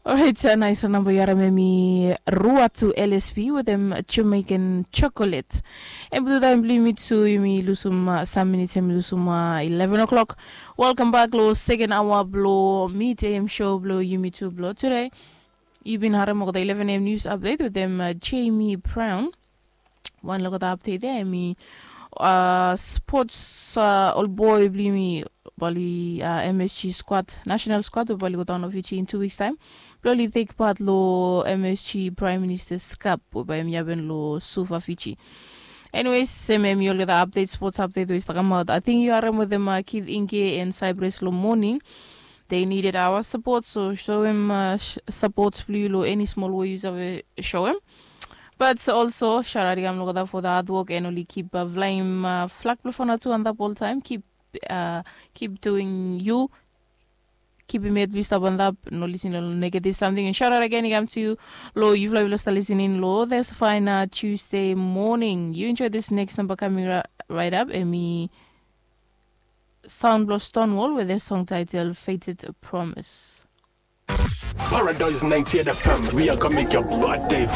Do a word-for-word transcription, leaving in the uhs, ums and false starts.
Alright, uh, nice number yaramemi Rua to L S P with them Jamaican chocolate. And with that, blue to me lusuma some minutes and lusuma eleven o'clock. Welcome back, lo second hour blow meet A M show blow Yumi two blow today. You've been having the eleven A M news update with them uh, Jamie Brown. One look at the update there, me uh sports uh old boy blue me Bali uh, M S G squad national squad of Bali go down of in two weeks time. Probably take part lo M S G Prime Minister's Cup by Myaben lo Sufa Fichi. Anyways, same me all the update sports update with Takamad. I think you are with them uh, Kid Inge and Cypress lo morning. They needed our support, so show him uh, sh- support blue lo any small ways of uh, show him. But also, Shararigam Logada for the hard work and only keep uh, flying uh, flag plafona two and up all time. Keep uh, keep doing you. Keep it made up and up, no listening to negative something. And shout out again, again to you. Low, you've lost listening. Low, there's fine uh, Tuesday morning. You enjoy this next number coming ra- right up. And me Soundblow Stonewall with their song title Fated Promise. Paradise ninety F M, we are gonna make your birthday